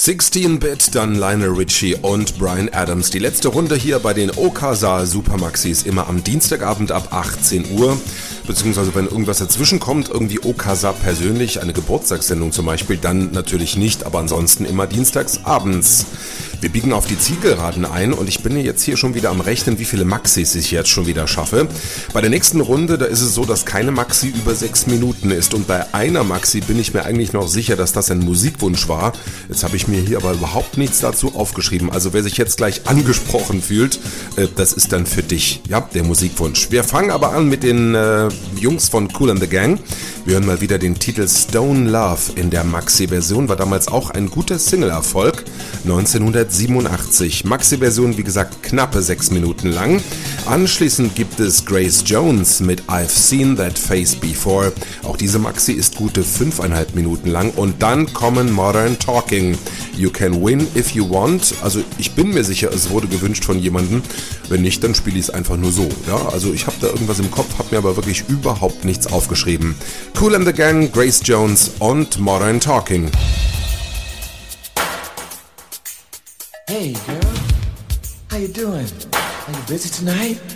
16-Bit, dann Lionel Richie und Bryan Adams. Die letzte Runde hier bei den Okasa Supermaxis, immer am Dienstagabend ab 18 Uhr. Beziehungsweise wenn irgendwas dazwischen kommt, irgendwie Okasa persönlich, eine Geburtstagssendung zum Beispiel, dann natürlich nicht, aber ansonsten immer dienstags abends. Wir biegen auf die Zielgeraden ein und ich bin jetzt hier schon wieder am Rechnen, wie viele Maxis ich jetzt schon wieder schaffe. Bei der nächsten Runde, da ist es so, dass keine Maxi über 6 Minuten ist und bei einer Maxi bin ich mir eigentlich noch sicher, dass das ein Musikwunsch war. Jetzt habe ich mir hier aber überhaupt nichts dazu aufgeschrieben. Also wer sich jetzt gleich angesprochen fühlt, das ist dann für dich, ja, der Musikwunsch. Wir fangen aber an mit den Jungs von Kool and the Gang. Wir hören mal wieder den Titel Stone Love in der Maxi-Version, war damals auch ein guter Single-Erfolg, 1987. Maxi-Version, wie gesagt, knappe 6 Minuten lang. Anschließend gibt es Grace Jones mit I've Seen That Face Before. Auch diese Maxi ist gute 5,5 Minuten lang. Und dann kommen Modern Talking. You can win if you want. Also ich bin mir sicher, es wurde gewünscht von jemandem. Wenn nicht, dann spiele ich es einfach nur so. Ja, also ich habe da irgendwas im Kopf, habe mir aber wirklich überhaupt nichts aufgeschrieben. Kool and the Gang, Grace Jones und Modern Talking. Hey girl, how you doing? Are you busy tonight?